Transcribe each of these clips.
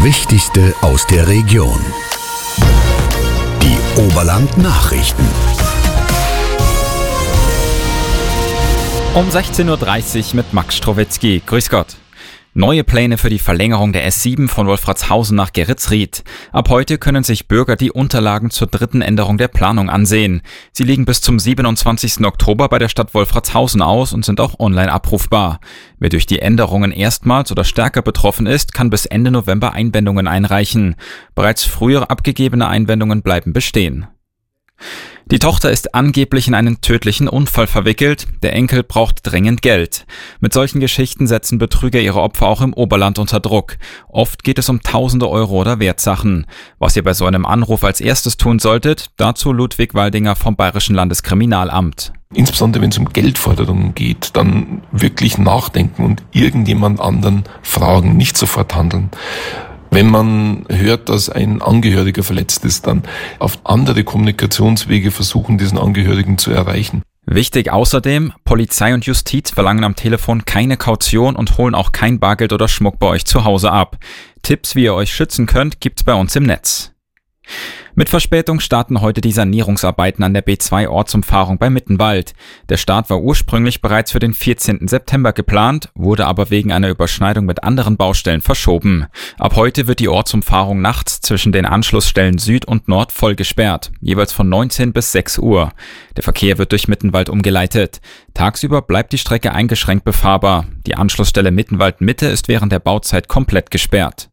Wichtigste aus der Region. Die Oberland-Nachrichten. Um 16.30 Uhr mit Max Strowetzky. Grüß Gott. Neue Pläne für die Verlängerung der S7 von Wolfratshausen nach Geretsried. Ab heute können sich Bürger die Unterlagen zur dritten Änderung der Planung ansehen. Sie liegen bis zum 27. Oktober bei der Stadt Wolfratshausen aus und sind auch online abrufbar. Wer durch die Änderungen erstmals oder stärker betroffen ist, kann bis Ende November Einwendungen einreichen. Bereits früher abgegebene Einwendungen bleiben bestehen. Die Tochter ist angeblich in einen tödlichen Unfall verwickelt, der Enkel braucht dringend Geld. Mit solchen Geschichten setzen Betrüger ihre Opfer auch im Oberland unter Druck. Oft geht es um tausende Euro oder Wertsachen. Was ihr bei so einem Anruf als erstes tun solltet, dazu Ludwig Waldinger vom Bayerischen Landeskriminalamt. Insbesondere wenn es um Geldforderungen geht, dann wirklich nachdenken und irgendjemand anderen fragen, nicht sofort handeln. Wenn man hört, dass ein Angehöriger verletzt ist, dann auf andere Kommunikationswege versuchen, diesen Angehörigen zu erreichen. Wichtig außerdem, Polizei und Justiz verlangen am Telefon keine Kaution und holen auch kein Bargeld oder Schmuck bei euch zu Hause ab. Tipps, wie ihr euch schützen könnt, gibt's bei uns im Netz. Mit Verspätung starten heute die Sanierungsarbeiten an der B2-Ortsumfahrung bei Mittenwald. Der Start war ursprünglich bereits für den 14. September geplant, wurde aber wegen einer Überschneidung mit anderen Baustellen verschoben. Ab heute wird die Ortsumfahrung nachts zwischen den Anschlussstellen Süd und Nord voll gesperrt, jeweils von 19 bis 6 Uhr. Der Verkehr wird durch Mittenwald umgeleitet. Tagsüber bleibt die Strecke eingeschränkt befahrbar. Die Anschlussstelle Mittenwald Mitte ist während der Bauzeit komplett gesperrt.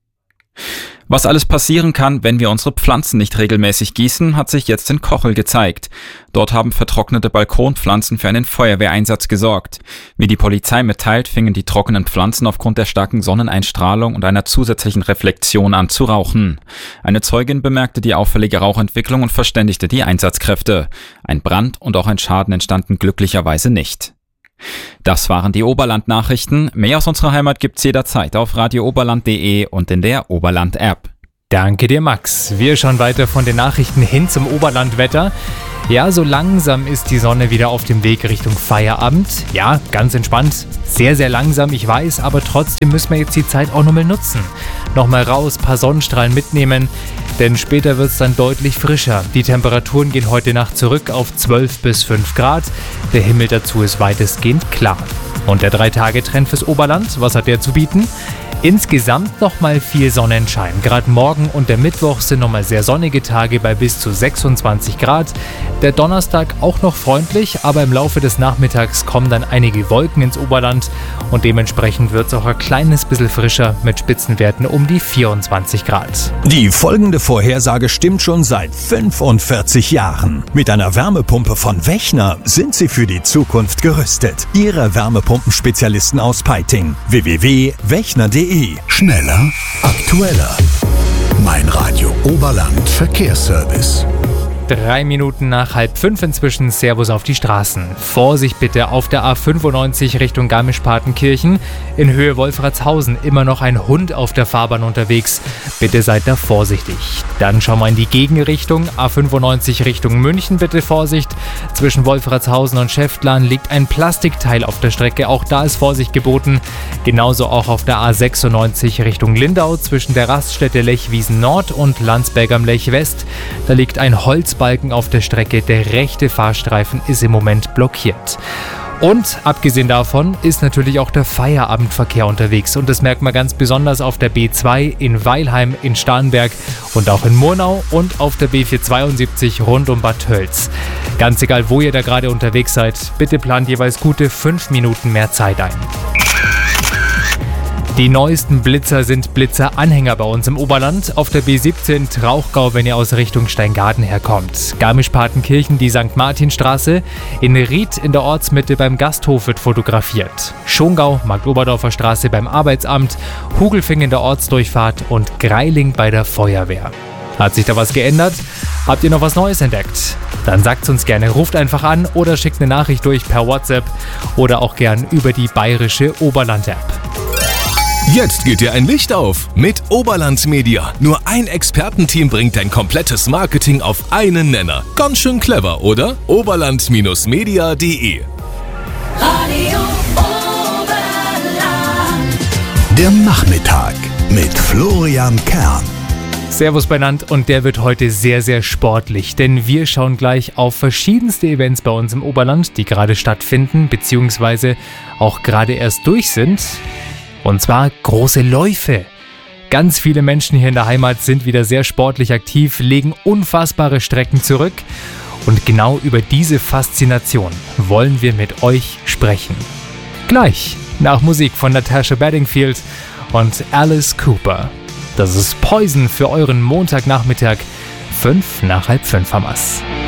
Was alles passieren kann, wenn wir unsere Pflanzen nicht regelmäßig gießen, hat sich jetzt in Kochel gezeigt. Dort haben vertrocknete Balkonpflanzen für einen Feuerwehreinsatz gesorgt. Wie die Polizei mitteilt, fingen die trockenen Pflanzen aufgrund der starken Sonneneinstrahlung und einer zusätzlichen Reflexion an zu rauchen. Eine Zeugin bemerkte die auffällige Rauchentwicklung und verständigte die Einsatzkräfte. Ein Brand und auch ein Schaden entstanden glücklicherweise nicht. Das waren die Oberland-Nachrichten. Mehr aus unserer Heimat gibt's jederzeit auf radiooberland.de und in der Oberland-App. Danke dir, Max. Wir schauen weiter von den Nachrichten hin zum Oberlandwetter. Ja, so langsam ist die Sonne wieder auf dem Weg Richtung Feierabend. Ja, ganz entspannt. Sehr, sehr langsam, ich weiß, aber trotzdem müssen wir jetzt die Zeit auch nochmal nutzen. Nochmal raus, paar Sonnenstrahlen mitnehmen, denn später wird es dann deutlich frischer. Die Temperaturen gehen heute Nacht zurück auf 12 bis 5 Grad. Der Himmel dazu ist weitestgehend klar. Und der 3-Tage-Trend fürs Oberland, was hat der zu bieten? Insgesamt nochmal viel Sonnenschein. Gerade morgen und der Mittwoch sind nochmal sehr sonnige Tage bei bis zu 26 Grad. Der Donnerstag auch noch freundlich, aber im Laufe des Nachmittags kommen dann einige Wolken ins Oberland und dementsprechend wird es auch ein kleines bisschen frischer mit Spitzenwerten um die 24 Grad. Die folgende Vorhersage stimmt schon seit 45 Jahren. Mit einer Wärmepumpe von Wechner sind Sie für die Zukunft gerüstet. Ihre Wärmepumpenspezialisten aus Peiting. www.wechner.de. Schneller, aktueller. Mein Radio Oberland Verkehrsservice. 3 Minuten nach 4:30 inzwischen. Servus auf die Straßen. Vorsicht bitte auf der A95 Richtung Garmisch-Partenkirchen. In Höhe Wolfratshausen immer noch ein Hund auf der Fahrbahn unterwegs. Bitte seid da vorsichtig. Dann schauen wir in die Gegenrichtung. A95 Richtung München, bitte Vorsicht. Zwischen Wolfratshausen und Schäftlarn liegt ein Plastikteil auf der Strecke. Auch da ist Vorsicht geboten. Genauso auch auf der A96 Richtung Lindau zwischen der Raststätte Lechwiesen Nord und Landsberg am Lech West. Da liegt ein Holzbalken auf der Strecke. Der rechte Fahrstreifen ist im Moment blockiert. Und abgesehen davon ist natürlich auch der Feierabendverkehr unterwegs. Und das merkt man ganz besonders auf der B2 in Weilheim, in Starnberg und auch in Murnau und auf der B472 rund um Bad Tölz. Ganz egal, wo ihr da gerade unterwegs seid, bitte plant jeweils gute 5 Minuten mehr Zeit ein. Die neuesten Blitzer sind Blitzer-Anhänger bei uns im Oberland. Auf der B17 Trauchgau, wenn ihr aus Richtung Steingaden herkommt. Garmisch-Partenkirchen die St. Martinstraße. In Ried in der Ortsmitte beim Gasthof wird fotografiert. Schongau, Markt-Oberdorfer Straße beim Arbeitsamt. Hugelfing in der Ortsdurchfahrt und Greiling bei der Feuerwehr. Hat sich da was geändert? Habt ihr noch was Neues entdeckt? Dann sagt's uns gerne, ruft einfach an oder schickt eine Nachricht durch per WhatsApp oder auch gern über die bayerische Oberland-App. Jetzt geht dir ein Licht auf mit Oberland Media. Nur ein Expertenteam bringt dein komplettes Marketing auf einen Nenner. Ganz schön clever, oder? Oberland-media.de Der Nachmittag mit Florian Kern. Servus benannt, und der wird heute sehr, sehr sportlich, denn wir schauen gleich auf verschiedenste Events bei uns im Oberland, die gerade stattfinden, beziehungsweise auch gerade erst durch sind. Und zwar große Läufe. Ganz viele Menschen hier in der Heimat sind wieder sehr sportlich aktiv, legen unfassbare Strecken zurück. Und genau über diese Faszination wollen wir mit euch sprechen. Gleich nach Musik von Natasha Bedingfield und Alice Cooper. Das ist Poison für euren Montagnachmittag, 5 nach halb 5 haben wir's.